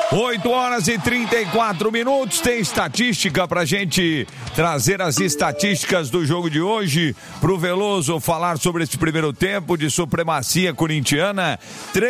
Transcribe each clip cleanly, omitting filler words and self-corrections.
8h34. Tem estatística pra gente trazer as estatísticas do jogo de hoje, pro Veloso falar sobre esse primeiro tempo de supremacia corintiana.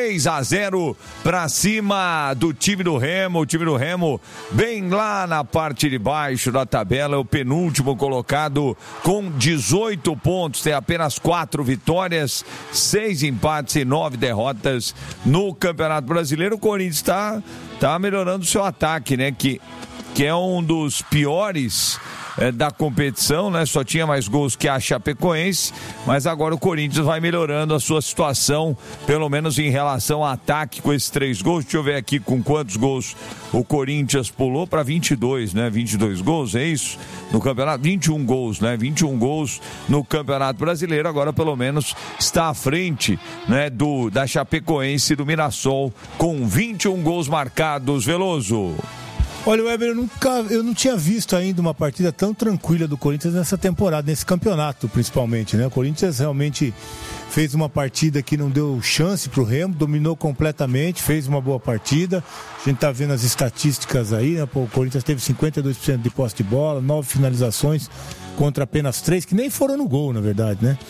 3-0 pra cima do time do Remo. O time do Remo bem lá na parte de baixo da tabela, é o penúltimo colocado com 18 pontos, tem apenas 4 vitórias, 6 empates e 9 derrotas no Campeonato Brasileiro. O Corinthians tá melhorando o seu ataque, né? Que é um dos piores da competição, né? Só tinha mais gols que a Chapecoense, mas agora o Corinthians vai melhorando a sua situação, pelo menos em relação ao ataque, com esses 3 gols. Deixa eu ver aqui com quantos gols o Corinthians pulou para 22, né? 22 gols, é isso? No campeonato, 21 gols, né? 21 gols no Campeonato Brasileiro. Agora pelo menos está à frente, né? Da Chapecoense e do Mirassol com 21 gols marcados. Veloso. Olha, Weber, eu não tinha visto ainda uma partida tão tranquila do Corinthians nessa temporada, nesse campeonato principalmente, né? O Corinthians realmente fez uma partida que não deu chance pro Remo, dominou completamente, fez uma boa partida. A gente tá vendo as estatísticas aí, né? Pô, o Corinthians teve 52% de posse de bola, 9 finalizações contra apenas 3, que nem foram no gol, na verdade, né?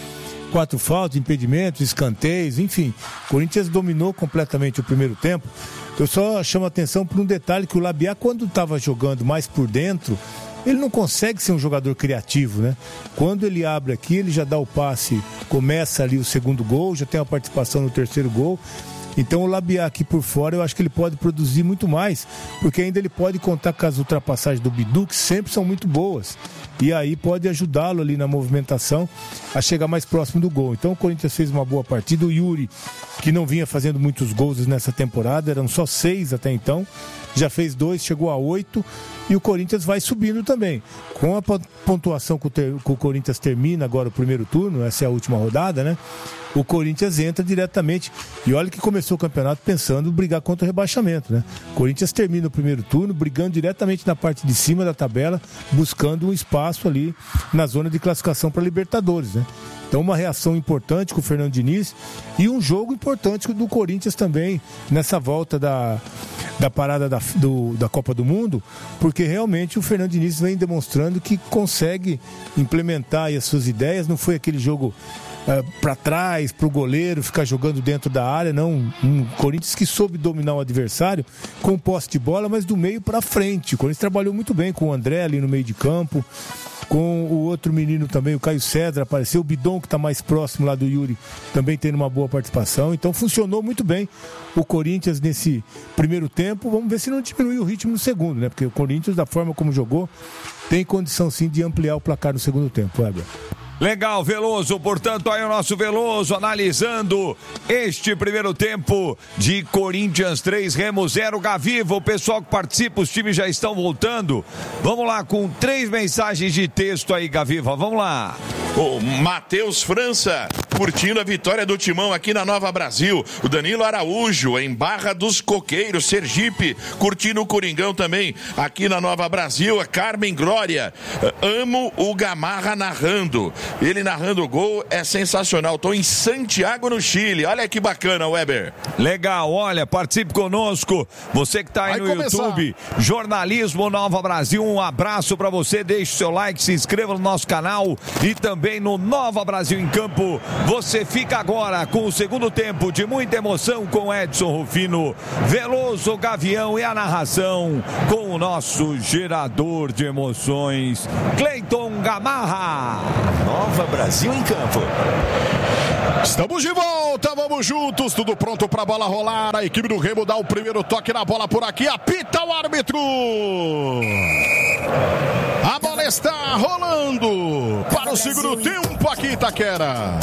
4 faltas, impedimentos, escanteios, enfim. O Corinthians dominou completamente o primeiro tempo. Eu só chamo a atenção por um detalhe, que o Labiat, quando estava jogando mais por dentro, ele não consegue ser um jogador criativo, né? Quando ele abre aqui, ele já dá o passe, começa ali o segundo gol, já tem a participação no terceiro gol. Então o Labiat aqui por fora, eu acho que ele pode produzir muito mais, porque ainda ele pode contar com as ultrapassagens do Bidu, que sempre são muito boas. E aí pode ajudá-lo ali na movimentação a chegar mais próximo do gol. Então o Corinthians fez uma boa partida. O Yuri, que não vinha fazendo muitos gols nessa temporada, eram só 6 até então, já fez 2, chegou a 8, e o Corinthians vai subindo também. Com a pontuação que o Corinthians termina agora o primeiro turno, essa é a última rodada, né? O Corinthians entra diretamente, e olha que começou o campeonato pensando em brigar contra o rebaixamento, né? O Corinthians termina o primeiro turno brigando diretamente na parte de cima da tabela, buscando um espaço ali na zona de classificação para Libertadores, né? Então uma reação importante com o Fernando Diniz e um jogo importante do Corinthians também nessa volta da parada da Copa do Mundo, porque realmente o Fernando Diniz vem demonstrando que consegue implementar aí as suas ideias. Não foi aquele jogo para trás, para o goleiro ficar jogando dentro da área, não. Um Corinthians que soube dominar o adversário com posse de bola, mas do meio para frente. O Corinthians trabalhou muito bem com o André ali no meio de campo, com o outro menino também, o Caio César apareceu, o Bidon, que está mais próximo lá do Yuri, também tendo uma boa participação. Então funcionou muito bem o Corinthians nesse primeiro tempo. Vamos ver se não diminui o ritmo no segundo, né? Porque o Corinthians, da forma como jogou, tem condição sim de ampliar o placar no segundo tempo, Weber. Legal, Veloso, portanto aí o nosso Veloso analisando este primeiro tempo de Corinthians 3, Remo 0. Gaviva, o pessoal que participa, os times já estão voltando. Vamos lá com 3 mensagens de texto aí, Gaviva, vamos lá. O Matheus França, curtindo a vitória do Timão aqui na Nova Brasil. O Danilo Araújo, em Barra dos Coqueiros, Sergipe, curtindo o Coringão também aqui na Nova Brasil. A Carmen Glória, amo o Gamarra narrando. Ele narrando o gol é sensacional. Estou em Santiago, no Chile. Olha que bacana, Weber. Legal, olha, participe conosco. Você que está aí no YouTube, Jornalismo Nova Brasil, um abraço para você. Deixe seu like, se inscreva no nosso canal e também no Nova Brasil em Campo. Você fica agora com o segundo tempo de muita emoção com Edson Rufino, Veloso, Gavião e a narração com o nosso gerador de emoções, Cleiton Gamarra. Nova Brasil em Campo. Estamos de volta, vamos juntos, tudo pronto para a bola rolar. A equipe do Remo dá o primeiro toque na bola por aqui, apita o árbitro. A bola está rolando para o segundo tempo aqui, Itaquera.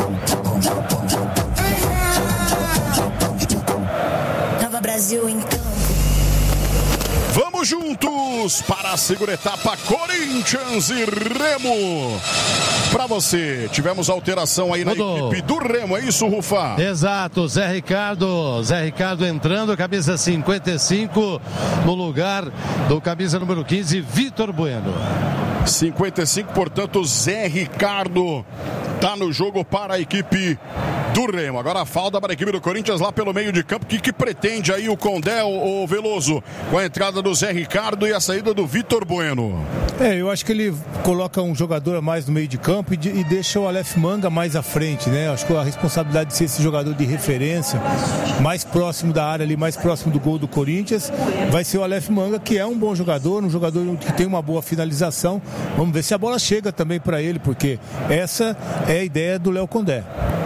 Nova Brasil em Campo. Vamos juntos para a segunda etapa, Corinthians e Remo. Para você, tivemos alteração aí na equipe do Remo, é isso, Rufa? Exato, Zé Ricardo entrando, camisa 55, no lugar do camisa número 15, Vitor Bueno. 55, portanto, Zé Ricardo tá no jogo para a equipe do Remo. Agora a falta para a equipe do Corinthians lá pelo meio de campo. O que pretende aí o Condé, o Veloso, com a entrada do Zé Ricardo e a saída do Vitor Bueno? Eu acho que ele coloca um jogador a mais no meio de campo e deixa o Aleph Manga mais à frente, né? Acho que a responsabilidade de ser esse jogador de referência, mais próximo da área ali, mais próximo do gol do Corinthians, vai ser o Aleph Manga, que é um bom jogador, um jogador que tem uma boa finalização. Vamos ver se a bola chega também para ele, porque essa é a ideia do Léo Condé.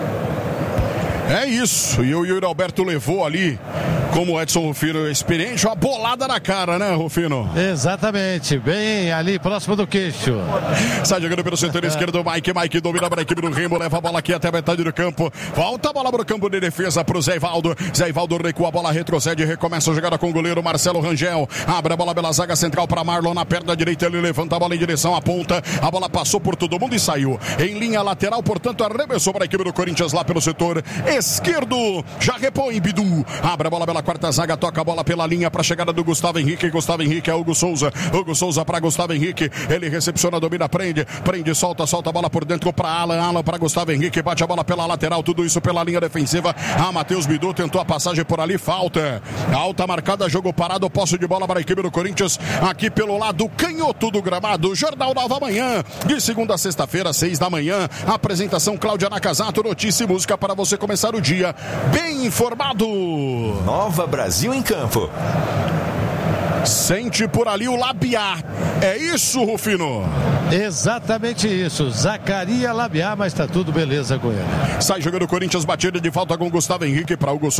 É isso, e o Yuri Alberto levou ali, como o Edson Rufino experiente, uma bolada na cara, né, Rufino? Exatamente, bem ali, próximo do queixo. Sai jogando pelo setor esquerdo, Mike domina para a equipe do Remo, leva a bola aqui até a metade do campo, volta a bola para o campo de defesa para o Zé Ivaldo recua a bola, retrocede, recomeça a jogada com o goleiro Marcelo Rangel, abre a bola pela zaga central para Marlon, na perna direita ele levanta a bola em direção à ponta, a bola passou por todo mundo e saiu em linha lateral, portanto arremessou para a equipe do Corinthians lá pelo setor esquerdo, já repõe Bidu, abre a bola pela quarta zaga, toca a bola pela linha para a chegada do Gustavo Henrique é Hugo Souza para Gustavo Henrique, ele recepciona, domina, prende, solta a bola por dentro para Alan para Gustavo Henrique, bate a bola pela lateral, tudo isso pela linha defensiva, Matheus Bidu tentou a passagem por ali, falta, alta marcada, jogo parado, posse de bola para a equipe do Corinthians, aqui pelo lado canhoto do gramado, Jornal Nova Manhã, de segunda a sexta-feira, 6 da manhã, apresentação Cláudia Nakazato, notícia e música para você começar o dia bem informado. Nova Brasil em campo. Sente por ali o Labiá. É isso, Rufino? Exatamente isso. Zacaria Labiá, mas tá tudo beleza com ele. Sai jogando o Corinthians, batida de falta com Gustavo Henrique para Hugo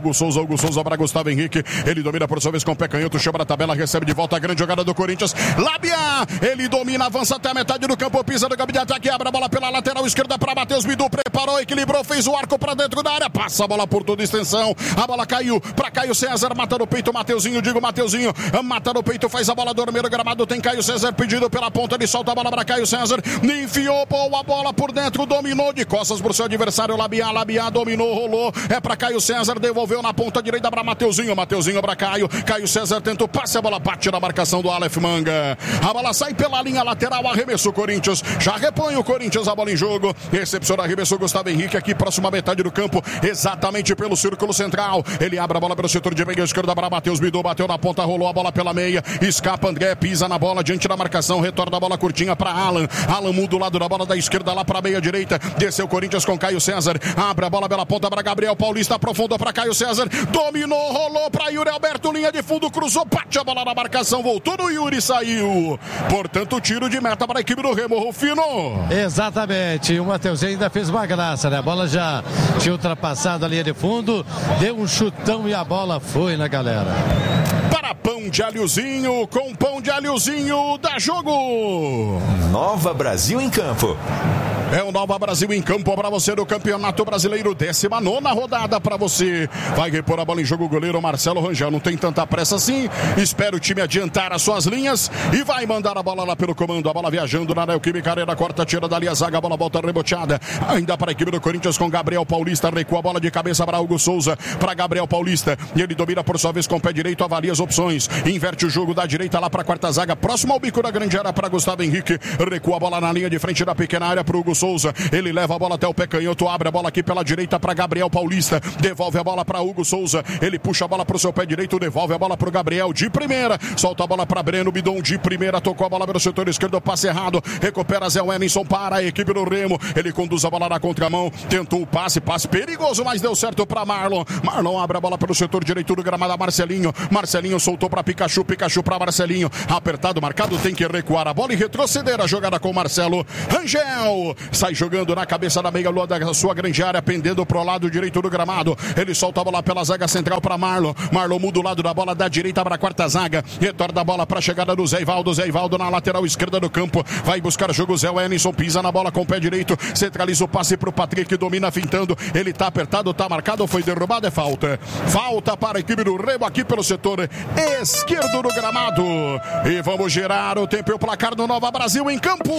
Souza para Gustavo Henrique. Ele domina por sua vez com o pé canhoto, chama a tabela, recebe de volta a grande jogada do Corinthians. Labiá, ele domina, avança até a metade do campo, pisa no campo de ataque, abre a bola pela lateral esquerda para Matheus Bidu, preparou, equilibrou, fez o arco para dentro da área, passa a bola por toda a extensão, a bola caiu para Caio César, mata no peito, Mateuzinho, mata no peito, faz a bola do meio do gramado, tem Caio César pedido pela ponta, ele solta a bola para Caio César, enfiou a bola por dentro, dominou de costas pro seu adversário, Labiá dominou, rolou, é para Caio César, devolveu na ponta direita para Mateuzinho para Caio César tenta o passe, a bola bate na marcação do Aleph Manga, a bola sai pela linha lateral, arremesso o Corinthians, já repõe o Corinthians a bola em jogo, recepciona, arremessou Gustavo Henrique aqui próxima metade do campo, exatamente pelo círculo central, ele abre a bola pelo setor de meia esquerda para Matheus Bidu, bateu na ponta, rolou a bola pela meia, escapa André, pisa na bola diante da marcação, retorna a bola curtinha para Alan muda o lado da bola da esquerda lá para a meia direita, desceu o Corinthians com Caio César, abre a bola pela ponta para Gabriel Paulista, aprofundou para Caio César, dominou, rolou para Yuri Alberto, linha de fundo, cruzou, bate a bola na marcação, voltou no Yuri, saiu, portanto tiro de meta para a equipe do Remo, Rufino. Exatamente, o Mateuzinho ainda fez uma graça, né? A bola já tinha ultrapassado a linha de fundo, deu um chutão e a bola foi na galera. Para Pão de Alhozinho, com Pão de Alhozinho, dá jogo. Nova Brasil em campo. É o Nova Brasil em campo para você do Campeonato Brasileiro, 19ª rodada para você. Vai repor a bola em jogo o goleiro Marcelo Rangel. Não tem tanta pressa assim. Espera o time adiantar as suas linhas e vai mandar a bola lá pelo comando. A bola viajando na Neoquímica Arena, corta, tira dali a zaga, a bola volta reboteada. Ainda para a equipe do Corinthians com Gabriel Paulista. Recua a bola de cabeça para Hugo Souza, para Gabriel Paulista. E ele domina por sua vez com o pé direito, avalia as opções. Inverte o jogo da direita lá para a quarta zaga, próximo ao bico da grande área para Gustavo Henrique. Recua a bola na linha de frente da pequena área para Hugo Souza, ele leva a bola até o pé canhoto, abre a bola aqui pela direita para Gabriel Paulista, devolve a bola para Hugo Souza, ele puxa a bola para o seu pé direito, devolve a bola para o Gabriel de primeira, solta a bola para Breno Bidon de primeira, tocou a bola pelo setor esquerdo, passe errado, recupera Zé Wellington para a equipe do Remo, ele conduz a bola na contramão, tentou o passe perigoso, mas deu certo para Marlon abre a bola pelo setor direito do gramado, Marcelinho soltou para Pikachu para Marcelinho, apertado, marcado, tem que recuar a bola e retroceder a jogada com Marcelo Rangel, sai jogando na cabeça da meia-lua da sua grande área, pendendo pro lado direito do gramado, ele solta a bola pela zaga central para Marlon muda o lado da bola da direita para a quarta zaga, retorna a bola para a chegada do Zé Ivaldo na lateral esquerda do campo, vai buscar jogo, Zé Wellington pisa na bola com o pé direito, centraliza o passe pro Patrick, domina fintando, ele tá apertado, tá marcado, foi derrubado, é falta para a equipe do Remo aqui pelo setor esquerdo do gramado, e vamos gerar o tempo e o placar do Nova Brasil em campo.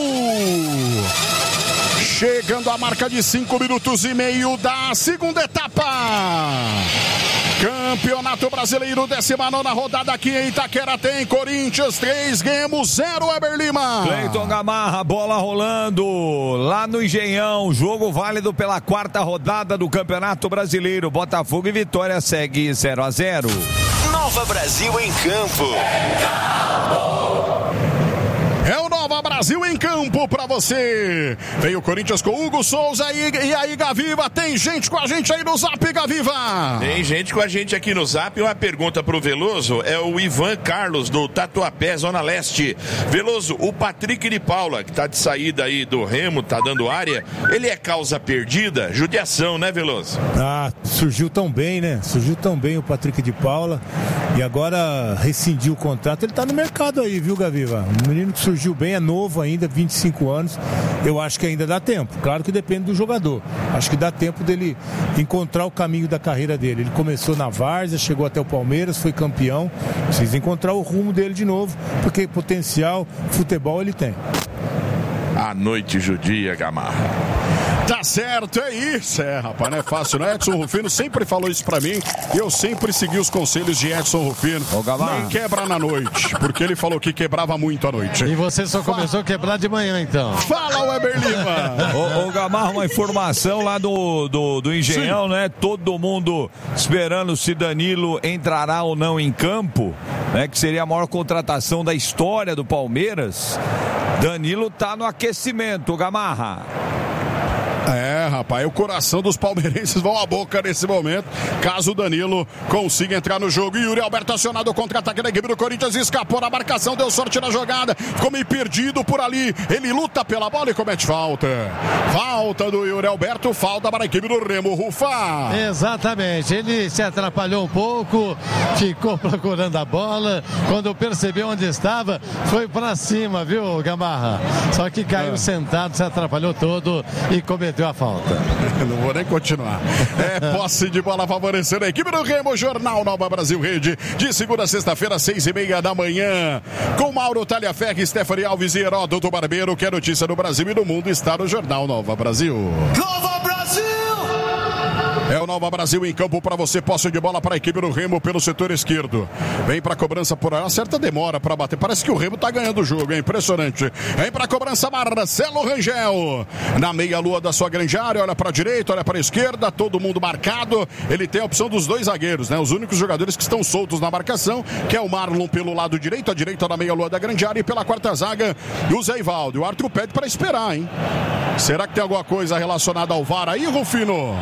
Chegando a marca de 5 minutos e meio da segunda etapa. Campeonato Brasileiro, 19ª rodada aqui em Itaquera, tem Corinthians 3, Remo 0, Weber Lima. Cleiton Gamarra, bola rolando lá no Engenhão, jogo válido pela 4ª rodada do Campeonato Brasileiro. Botafogo e Vitória segue 0-0. Nova Brasil em campo. É o Nova Brasil em campo pra você. Vem o Corinthians com Hugo Souza e aí, Gaviva, tem gente com a gente aí no Zap, Gaviva? Tem gente com a gente aqui no Zap. Uma pergunta pro Veloso, é o Ivan Carlos do Tatuapé, Zona Leste. Veloso, o Patrick de Paula, que tá de saída aí do Remo, tá dando área, ele é causa perdida? Judiação, né, Veloso? Surgiu tão bem, né? Surgiu tão bem o Patrick de Paula e agora rescindiu o contrato. Ele tá no mercado aí, viu, Gaviva? Um menino que surgiu bem, é novo ainda, 25 anos. Eu acho que ainda dá tempo. Claro que depende do jogador. Acho que dá tempo dele encontrar o caminho da carreira dele. Ele começou na várzea, chegou até o Palmeiras, foi campeão. Precisa encontrar o rumo dele de novo, porque potencial, futebol ele tem. A noite judia, Gamarra. Tá certo, é isso. Rapaz, não é fácil, né? Edson Rufino sempre falou isso pra mim e eu sempre segui os conselhos de Edson Rufino. Não quebra na noite, porque ele falou que quebrava muito à noite. E você só começou a quebrar de manhã, então. Fala, Weber Lima! Ô Gamarra, uma informação lá do Engenhão, né? Todo mundo esperando se Danilo entrará ou não em campo, né? Que seria a maior contratação da história do Palmeiras. Danilo tá no aquecimento, Gamarra. Rapaz, o coração dos palmeirenses vão à boca nesse momento, caso o Danilo consiga entrar no jogo. Yuri Alberto acionado o contra-ataque da equipe do Corinthians, escapou na marcação, deu sorte na jogada, ficou meio perdido por ali, ele luta pela bola e comete falta. Falta do Yuri Alberto, falta para a equipe do Remo, Rufa. Exatamente, ele se atrapalhou um pouco, ficou procurando a bola, quando percebeu onde estava, foi para cima, viu, Gamarra? Só que caiu sentado, se atrapalhou todo e cometeu a falta. Não vou nem continuar. Posse de bola favorecendo a equipe do Remo. Jornal Nova Brasil Rede, de segunda a sexta-feira, 6:30 da manhã, com Mauro Talhaferri, Stephanie Alves e Heródoto Barbeiro. Que é notícia do Brasil e do mundo está no Jornal Nova Brasil. Nova Brasil! É o Nova Brasil em campo para você. Posse de bola para a equipe do Remo pelo setor esquerdo. Vem para a cobrança por aí. Uma certa demora para bater. Parece que o Remo tá ganhando o jogo. É impressionante. Vem para a cobrança Marcelo Rangel. Na meia-lua da sua grande área. Olha para a direita, olha para a esquerda. Todo mundo marcado. Ele tem a opção dos dois zagueiros, né? Os únicos jogadores que estão soltos na marcação, que é o Marlon pelo lado direito, a direita na meia-lua da grande área, e pela quarta zaga, o Zé Ivaldo. O árbitro pede para esperar, hein? Será que tem alguma coisa relacionada ao VAR aí, Rufino?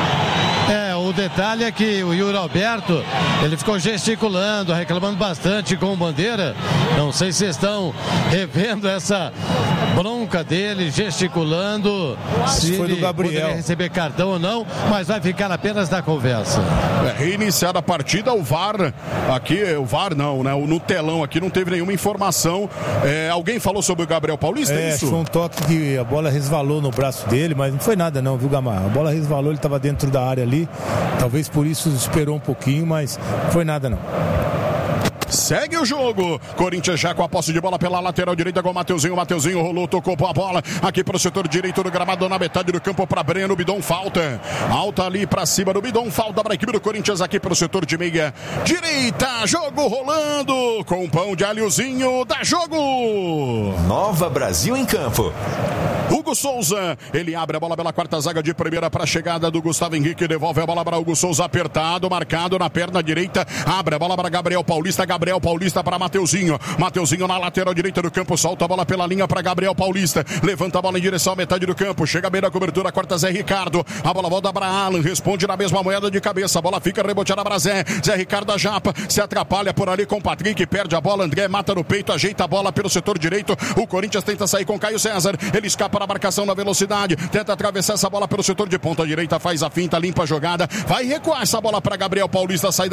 O detalhe é que o Yuri Alberto, ele ficou gesticulando, reclamando bastante com o Bandeira. Não sei se estão revendo essa bronca dele, gesticulando, se foi ele do Gabriel. poderia receber cartão ou não, mas vai ficar apenas na conversa. Reiniciada a partida, o VAR aqui, o VAR não, né? No telão aqui não teve nenhuma informação. Alguém falou sobre o Gabriel Paulista, é isso? Foi um toque que a bola resvalou no braço dele, mas não foi nada não, viu, Gamarra? A bola resvalou, ele estava dentro da área ali, talvez por isso esperou um pouquinho, mas não foi nada não. Segue o jogo. Corinthians já com a posse de bola pela lateral direita com o Mateuzinho. Mateuzinho rolou, tocou a bola aqui para o setor direito do gramado, na metade do campo para Breno. Bidon falta. Alta ali para cima do Bidon. Falta para a equipe do Corinthians aqui para o setor de meia direita. Jogo rolando com o pão de alhozinho. Dá jogo. Nova Brasil em campo. Hugo Souza, ele abre a bola pela quarta zaga de primeira para a chegada do Gustavo Henrique, devolve a bola para Hugo Souza, apertado, marcado na perna direita, abre a bola para Gabriel Paulista para Mateuzinho, Mateuzinho na lateral direita do campo, solta a bola pela linha para Gabriel Paulista, levanta a bola em direção à metade do campo, chega bem na cobertura, corta Zé Ricardo, a bola volta para Alan, responde na mesma moeda de cabeça, a bola fica reboteada para Zé Ricardo, a Japa, se atrapalha por ali com o Patrick, perde a bola, André mata no peito, ajeita a bola pelo setor direito, o Corinthians tenta sair com Caio César, ele escapa na marcação na velocidade, tenta atravessar essa bola pelo setor de ponta direita, faz a finta, limpa a jogada, vai recuar essa bola para Gabriel Paulista, sai